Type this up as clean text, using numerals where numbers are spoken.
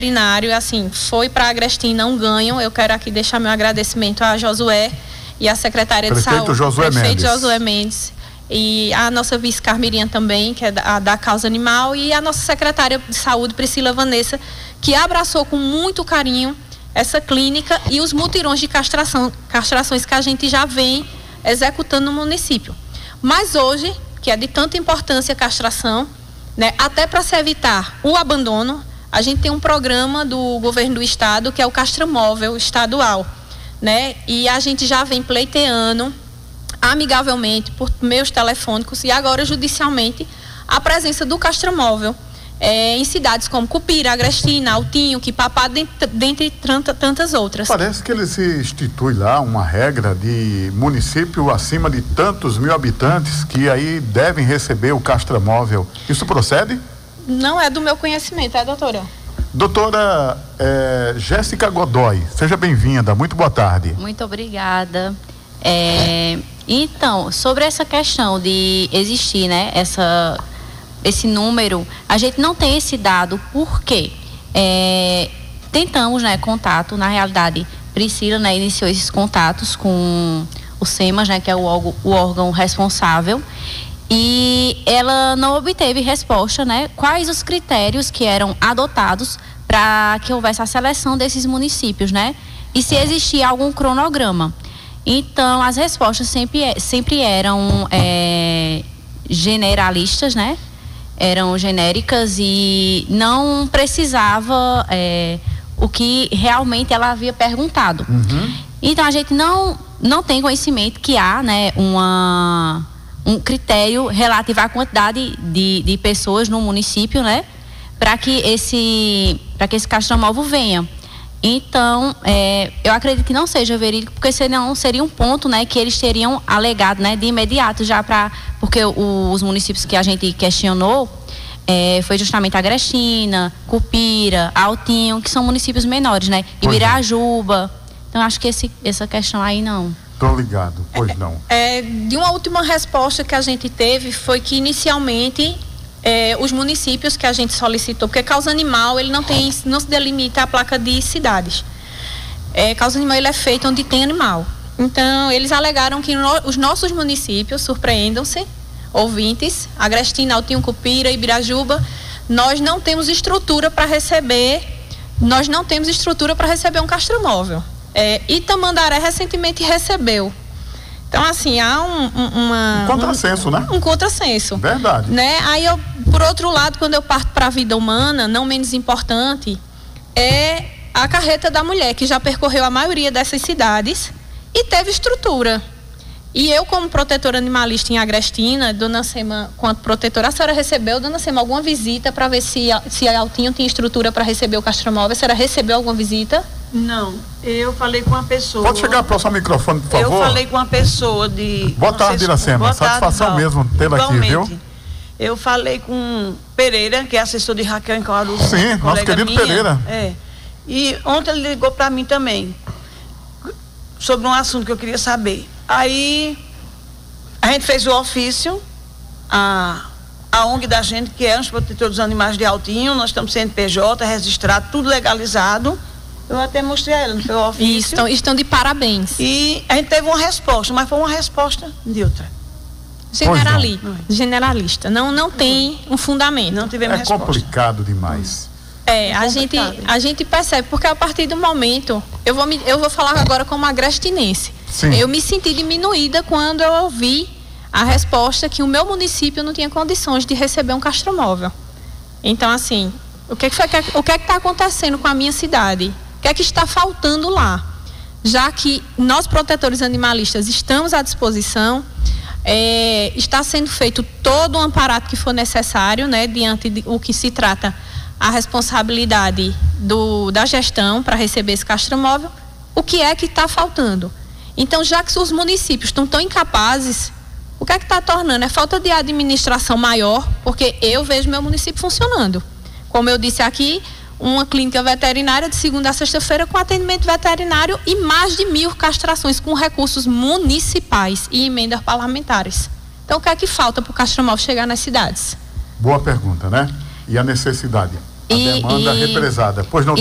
veterinário, assim, foi para Agrestina um ganho. Eu quero aqui deixar meu agradecimento a Josué e a secretária de saúde, prefeito Josué Mendes, e a nossa vice Carmeirinha também, que é da causa animal, e a nossa secretária de saúde, Priscila Vanessa, que abraçou com muito carinho essa clínica e os mutirões de castrações que a gente já vem executando no município. Mas hoje, que é de tanta importância a castração, né, até para se evitar o abandono, a gente tem um programa do governo do estado que é o Castramóvel estadual, né? E a gente já vem pleiteando amigavelmente por meios telefônicos e agora judicialmente a presença do Castramóvel em cidades como Cupira, Agrestina, Altinho, Quipapá, dentre tantas outras. Parece que ele se institui lá uma regra de município acima de tantos mil habitantes que aí devem receber o Castramóvel. Isso procede? Não é do meu conhecimento, doutora? Doutora Jéssica Godoy, seja bem-vinda, muito boa tarde. Muito obrigada. Então, sobre essa questão de existir, né, esse número, a gente não tem esse dado porque tentamos, né, contato, na realidade, Priscila, né, iniciou esses contatos com o SEMAS, né, que é o órgão responsável, e ela não obteve resposta, né, quais os critérios que eram adotados para que houvesse a seleção desses municípios, né, e se existia algum cronograma. Então, as respostas sempre eram generalistas, né, eram genéricas e não precisava o que realmente ela havia perguntado. Uhum. Então, a gente não tem conhecimento que há, né, um critério relativo à quantidade de pessoas no município, né, para que esse Castramóvel venha. Então, eu acredito que não seja verídico, porque senão seria um ponto, né, que eles teriam alegado, né, de imediato já porque os municípios que a gente questionou foi justamente Agrestina, Cupira, Altinho, que são municípios menores, né, Ibirajuba. Então, acho que essa questão aí não. Estou ligado, pois não. De uma última resposta que a gente teve foi que inicialmente os municípios que a gente solicitou, porque causa animal ele não se delimita a placa de cidades. Causa animal ele é feito onde tem animal. Então eles alegaram que os nossos municípios, surpreendam-se, ouvintes, Agrestina, Altinho, Cupira, Ibirajuba, nós não temos estrutura para receber um Castramóvel. Itamandaré recentemente recebeu. Então, assim, há um contrassenso, né? Um contrassenso. Verdade. Né? Aí, por outro lado, quando eu parto para a vida humana, não menos importante, é a carreta da mulher, que já percorreu a maioria dessas cidades e teve estrutura. E eu, como protetora animalista em Agrestina, Dona Sema, quanto protetora, a senhora recebeu, Dona Sema, alguma visita para ver se a Altinho tinha estrutura para receber o Castramóvel? A senhora recebeu alguma visita? Não, eu falei com uma pessoa. Pode chegar próximo ao microfone, por favor? Eu falei com uma pessoa de... Boa tarde, Iracema. Satisfação mesmo tê-la aqui, viu? Eu falei com Pereira, que é assessor de Raquel em Caruaru. Sim, nosso querido Pereira. E ontem ele ligou para mim também, sobre um assunto que eu queria saber. Aí, a gente fez o ofício, a ONG da gente, que é os protetores dos animais de Altinho, nós estamos CNPJ, registrado, tudo legalizado. Eu até mostrei a ela no seu ofício. Estão de parabéns. E a gente teve uma resposta, mas foi uma resposta neutra. Generalista. Não tem um fundamento. Não tivemos resposta. É complicado demais. A gente percebe, porque a partir do momento, eu vou falar agora como agrestinense. Sim. Eu me senti diminuída quando eu ouvi a resposta que o meu município não tinha condições de receber um Castramóvel. Então, assim, o que é que está acontecendo com a minha cidade? O que é que está faltando lá? Já que nós, protetores animalistas, estamos à disposição, está sendo feito todo o amparato que for necessário, né, diante de o que se trata a responsabilidade da gestão para receber esse Castramóvel. O que é que está faltando? Então, já que os municípios estão tão incapazes, o que é que está tornando? É falta de administração maior, porque eu vejo meu município funcionando. Como eu disse aqui, uma clínica veterinária de segunda a sexta-feira com atendimento veterinário e mais de 1000 castrações com recursos municipais e emendas parlamentares. Então, o que é que falta para o Castramóvel chegar nas cidades? Boa pergunta, né? E a necessidade? demanda represada. Pois não.